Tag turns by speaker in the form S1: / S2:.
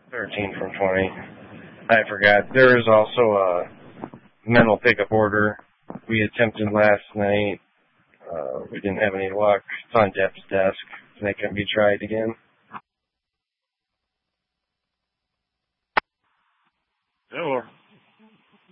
S1: 13 from 20. I forgot. There was also a mental pickup order we attempted last night. We didn't have any luck. It's on Deb's desk, and it can be tried again.